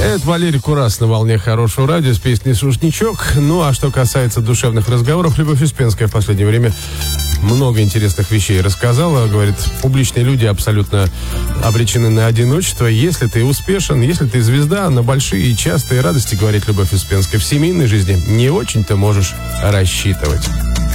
Это Валерий Курас на волне хорошего радио с песней «Сушничок». Ну, а что касается душевных разговоров, Любовь Успенская в последнее время много интересных вещей рассказала. Говорит, публичные люди абсолютно обречены на одиночество. Если ты успешен, если ты звезда, на большие и частые радости, говорит Любовь Успенская, в семейной жизни не очень-то можешь рассчитывать.